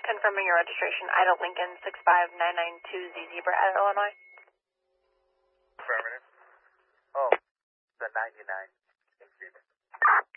confirming your registration, Ida Lincoln 65992Z Zebra at Illinois. Affirmative. Oh, the 99.